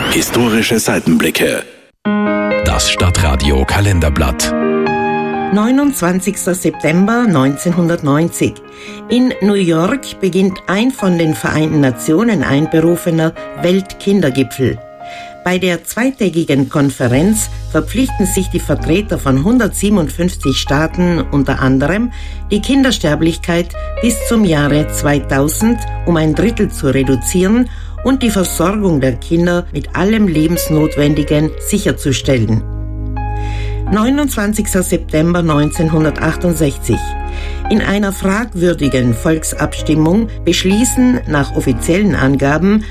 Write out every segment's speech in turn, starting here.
Historische Seitenblicke. Das Stadtradio Kalenderblatt. 29. September 1990. In New York beginnt ein von den Vereinten Nationen einberufener Weltkindergipfel. Bei der zweitägigen Konferenz verpflichten sich die Vertreter von 157 Staaten unter anderem, die Kindersterblichkeit bis zum Jahre 2000 um 1/3 zu reduzieren und die Versorgung der Kinder mit allem Lebensnotwendigen sicherzustellen. 29. September 1968. In einer fragwürdigen Volksabstimmung beschließen nach offiziellen Angaben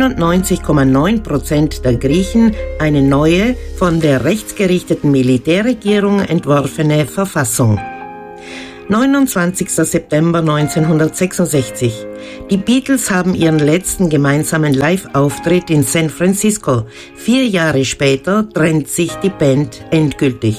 91,9% der Griechen eine neue, von der rechtsgerichteten Militärregierung entworfene Verfassung. 29. September 1966. Die Beatles haben ihren letzten gemeinsamen Live-Auftritt in San Francisco. 4 Jahre später trennt sich die Band endgültig.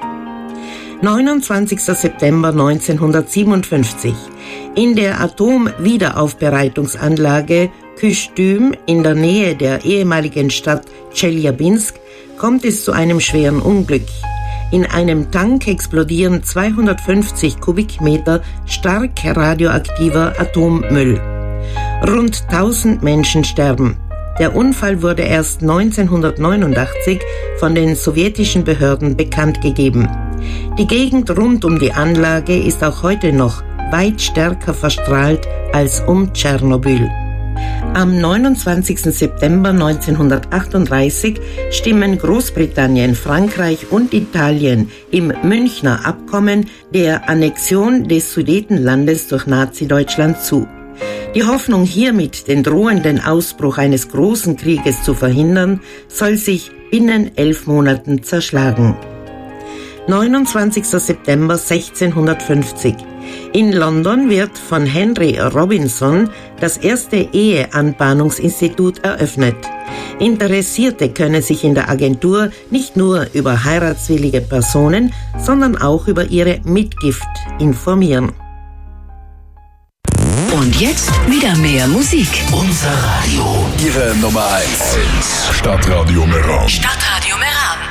29. September 1957. In der Atomwiederaufbereitungsanlage Kyshtym in der Nähe der ehemaligen Stadt Tscheljabinsk kommt es zu einem schweren Unglück. In einem Tank explodieren 250 Kubikmeter stark radioaktiver Atommüll. Rund 1000 Menschen sterben. Der Unfall wurde erst 1989 von den sowjetischen Behörden bekannt gegeben. Die Gegend rund um die Anlage ist auch heute noch weit stärker verstrahlt als um Tschernobyl. Am 29. September 1938 stimmen Großbritannien, Frankreich und Italien im Münchner Abkommen der Annexion des Sudetenlandes durch Nazi-Deutschland zu. Die Hoffnung, hiermit den drohenden Ausbruch eines großen Krieges zu verhindern, soll sich binnen 11 Monaten zerschlagen. 29. September 1650. In London wird von Henry Robinson das erste Eheanbahnungsinstitut eröffnet. Interessierte können sich in der Agentur nicht nur über heiratswillige Personen, sondern auch über ihre Mitgift informieren. Und jetzt wieder mehr Musik. Unser Radio. Ihre Nummer 1. Stadtradio Meran. Stadtradio Meran.